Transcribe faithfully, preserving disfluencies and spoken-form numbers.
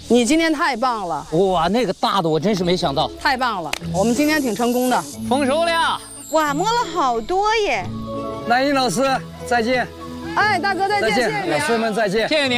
你今天太棒了！ 哇，那个大的我真是没想到， 太棒了！我们今天挺成功的， 丰收了。 哇，摸了好多耶！ 南英老师再见。 哎，大哥再见，谢谢你啊！ 老师们再见， 谢谢你。